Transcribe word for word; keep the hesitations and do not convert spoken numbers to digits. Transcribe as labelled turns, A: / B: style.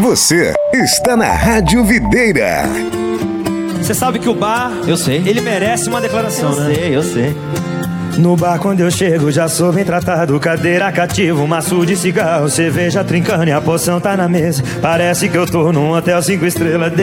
A: Você está na Rádio Videira.
B: Você sabe que o bar,
C: eu sei,
B: ele merece uma declaração,
C: eu
B: né?
C: Eu sei, eu sei.
B: No bar quando eu chego já sou bem tratado. Cadeira cativa, um maço de cigarro, cerveja trincando e a poção tá na mesa. Parece que eu tô num hotel cinco estrelas.